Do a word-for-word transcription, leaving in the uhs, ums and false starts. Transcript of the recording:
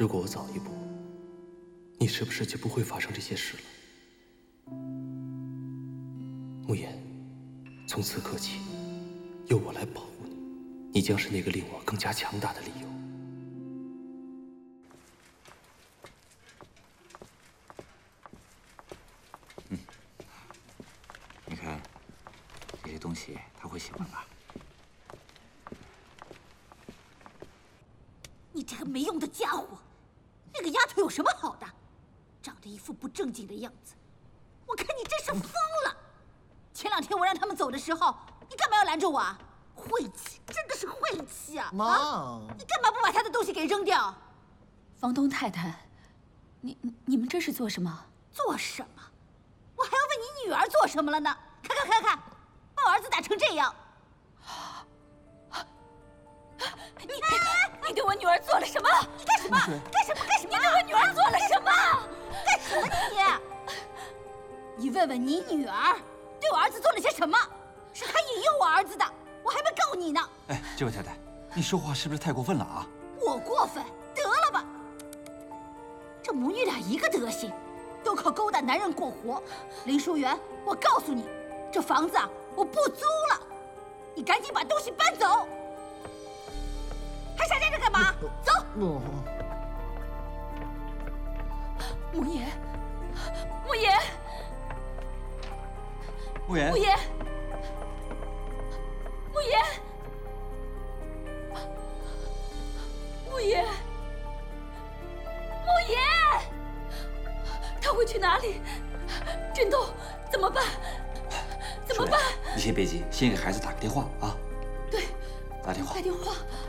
如果我早一步，你是不是就不会发生这些事了？慕言，从此刻起，由我来保护你，你将是那个令我更加强大的理由。 嗯，你看，这些东西他会喜欢吧？ 你这个没用的家伙！那个丫头有什么好的？长得一副不正经的样子，我看你真是疯了！前两天我让他们走的时候，你干嘛要拦着我啊？晦气，真的是晦气啊！ 妈， 啊、你干嘛不把他的东西给扔掉？ 房东太太，你你们这是做什么？ 做什么？我还要为你女儿做什么了呢？看看看看，把我儿子打成这样！ 你你对我女儿做了什么？ 你干什么？干什么？干什么？ 你对我女儿做了什么？ 干什么你？你问问你女儿，对我儿子做了些什么？是她引诱我儿子的，我还没告你呢。 哎，这位太太，你说话是不是太过分了啊？ 我过分？得了吧！这母女俩一个德行，都靠勾搭男人过活。林淑媛，我告诉你，这房子啊，我不租了，你赶紧把东西搬走。还傻站着干嘛？走！ 慕言，慕言， 慕言， 慕言，慕言，慕言，慕言，他会去哪里？振东，怎么办？怎么办？ 你先别急，先给孩子打个电话啊。 对， 打电话。 打电话。